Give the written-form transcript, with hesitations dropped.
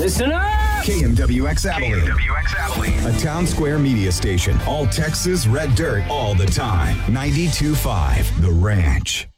Listen up! KMWX Abilene. A town square media station. All Texas red dirt all the time. 92.5 The Ranch.